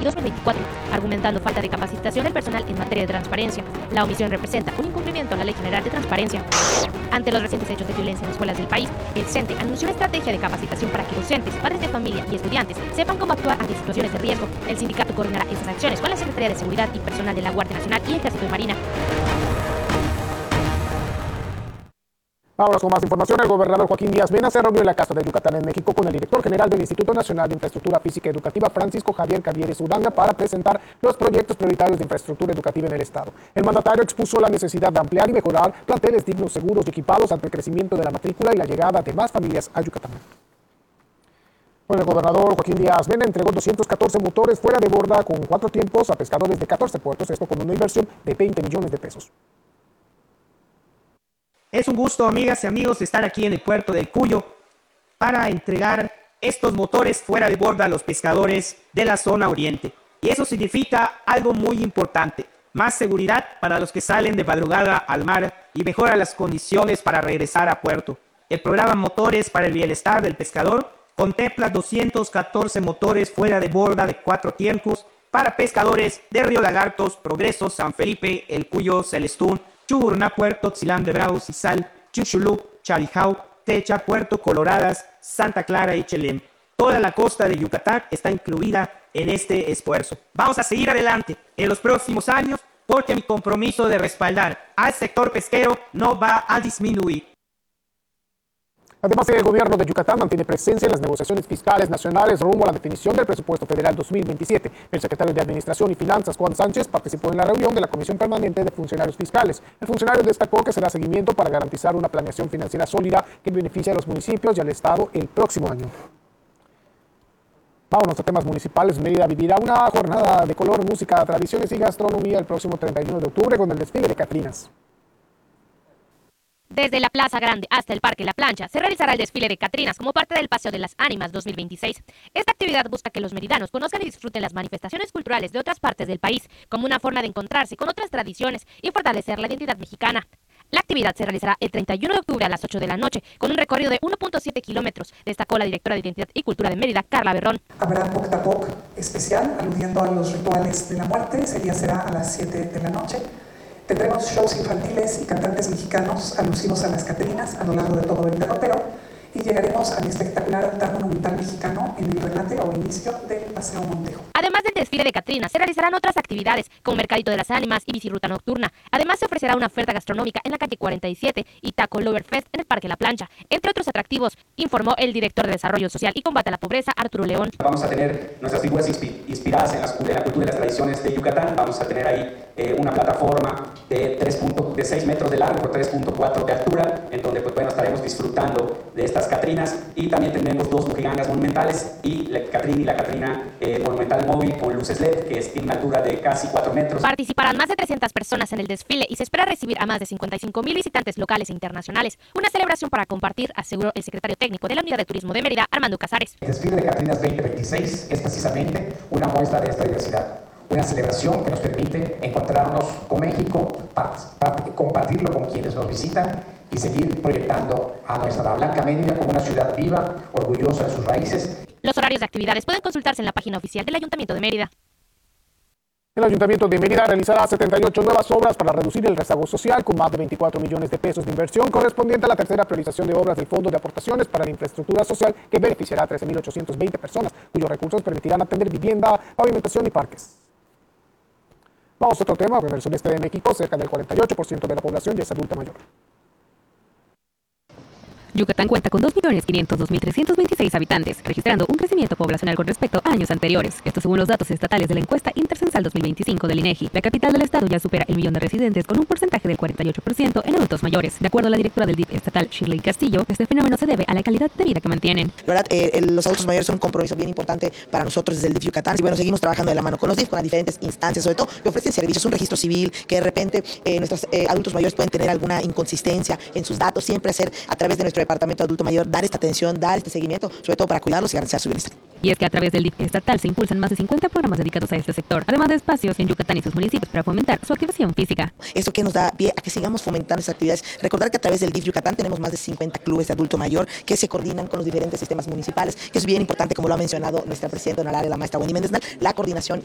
2024, argumentando falta de capacitación del personal en materia de transparencia. La omisión representa un incumplimiento a la Ley General de Transparencia. Ante los recientes hechos de violencia en escuelas del país, el CENTE anunció una estrategia de capacitación para que docentes, padres de familia y estudiantes sepan cómo actuar ante situaciones de riesgo. El sindicato coordinará estas acciones con la Secretaría de Seguridad y personal de la Guardia Nacional y Ejército y Marina. Ahora con más información, el gobernador Joaquín Díaz Mena se reunió en la Casa de Yucatán en México con el director general del Instituto Nacional de Infraestructura Física Educativa, Francisco Javier Cavieres Uranga, para presentar los proyectos prioritarios de infraestructura educativa en el Estado. El mandatario expuso la necesidad de ampliar y mejorar planteles dignos, seguros y equipados ante el crecimiento de la matrícula y la llegada de más familias a Yucatán. Bueno, el gobernador Joaquín Díaz Mena entregó 214 motores fuera de borda con 4 tiempos a pescadores de 14 puertos, esto con una inversión de 20 millones de pesos. Es un gusto, amigas y amigos, estar aquí en el puerto del Cuyo para entregar estos motores fuera de borda a los pescadores de la zona oriente. Y eso significa algo muy importante: más seguridad para los que salen de madrugada al mar y mejora las condiciones para regresar a puerto. El programa Motores para el Bienestar del Pescador contempla 214 motores fuera de borda de 4 tiempos para pescadores de Río Lagartos, Progreso, San Felipe, El Cuyo, Celestún, Chuburná, Puerto Tzilán de Bravo, Cizal, Chuchulú, Charijau, Techa, Puerto Coloradas, Santa Clara y Chelem. Toda la costa de Yucatán está incluida en este esfuerzo. Vamos a seguir adelante en los próximos años porque mi compromiso de respaldar al sector pesquero no va a disminuir. Además, el gobierno de Yucatán mantiene presencia en las negociaciones fiscales nacionales rumbo a la definición del presupuesto federal 2027. El secretario de Administración y Finanzas, Juan Sánchez, participó en la reunión de la Comisión Permanente de Funcionarios Fiscales. El funcionario destacó que será seguimiento para garantizar una planeación financiera sólida que beneficie a los municipios y al Estado el próximo año. Vámonos a temas municipales. Mérida vivirá una jornada de color, música, tradiciones y gastronomía el próximo 31 de octubre con el desfile de Catrinas. Desde la Plaza Grande hasta el Parque La Plancha se realizará el desfile de Catrinas como parte del Paseo de las Ánimas 2026. Esta actividad busca que los meridanos conozcan y disfruten las manifestaciones culturales de otras partes del país como una forma de encontrarse con otras tradiciones y fortalecer la identidad mexicana. La actividad se realizará el 31 de octubre a las 8 de la noche con un recorrido de 1.7 kilómetros, destacó la directora de Identidad y Cultura de Mérida, Carla Berrón. Habrá Poctapoc especial aludiendo a los rituales de la muerte. Ese día será a las 7 de la noche. Tendremos shows infantiles y cantantes mexicanos alusivos a las Catrinas a lo largo de todo el derrotero y llegaremos al espectacular altar monumental mexicano en el remate o inicio del Paseo Montejo. Además del desfile de Catrinas, se realizarán otras actividades como Mercadito de las Ánimas y Bicirruta Nocturna. Además, se ofrecerá una oferta gastronómica en la calle 47 y Taco Lover Fest en el Parque La Plancha, entre otros atractivos, informó el director de Desarrollo Social y Combate a la Pobreza, Arturo León. Vamos a tener nuestras figuras inspiradas en la cultura y las tradiciones de Yucatán. Vamos a tener ahí una plataforma de 6 metros de largo por 3.4 de altura, en donde estaremos disfrutando de estas Catrinas, y también tendremos 2 mojigangas monumentales y la Catrina monumental móvil con luces LED, que tiene una altura de casi 4 metros. Participarán más de 300 personas en el desfile y se espera recibir a más de 55,000 visitantes locales e internacionales. Una celebración para compartir, aseguró el secretario técnico de la Unidad de Turismo de Mérida, Armando Casares. El desfile de Catrinas 2026 es precisamente una muestra de esta diversidad. Una celebración que nos permite encontrarnos con México, para compartirlo con quienes nos visitan y seguir proyectando a nuestra Blanca Mérida como una ciudad viva, orgullosa de sus raíces. Los horarios de actividades pueden consultarse en la página oficial del Ayuntamiento de Mérida. El Ayuntamiento de Mérida realizará 78 nuevas obras para reducir el rezago social con más de 24 millones de pesos de inversión correspondiente a la tercera priorización de obras del Fondo de Aportaciones para la Infraestructura Social, que beneficiará a 13.820 personas, cuyos recursos permitirán atender vivienda, pavimentación y parques. Vamos a otro tema. En el sureste de México, cerca del 48% de la población ya es adulta mayor. Yucatán cuenta con 2.502.326 habitantes, registrando un crecimiento poblacional con respecto a años anteriores. Esto según los datos estatales de la encuesta intercensal 2025 del INEGI. La capital del estado ya supera el millón de residentes con un porcentaje del 48% en adultos mayores. De acuerdo a la directora del DIF estatal, Shirley Castillo, este fenómeno se debe a la calidad de vida que mantienen. La verdad, los adultos mayores son un compromiso bien importante para nosotros desde el DIF Yucatán. Y bueno, seguimos trabajando de la mano con los DIF, con las diferentes instancias, sobre todo que ofrecen servicios, un registro civil, que de repente nuestros adultos mayores pueden tener alguna inconsistencia en sus datos, siempre hacer a través de nuestro departamento de adulto mayor, dar esta atención, dar este seguimiento, sobre todo para cuidarlos y garantizar su bienestar. Y es que a través del DIF estatal se impulsan más de 50 programas dedicados a este sector, además de espacios en Yucatán y sus municipios para fomentar su activación física. Esto que nos da pie a que sigamos fomentando estas actividades. Recordar que a través del DIF Yucatán tenemos más de 50 clubes de adulto mayor que se coordinan con los diferentes sistemas municipales, que es bien importante, como lo ha mencionado nuestra presidenta honoraria, la maestra Wendy Méndez, la coordinación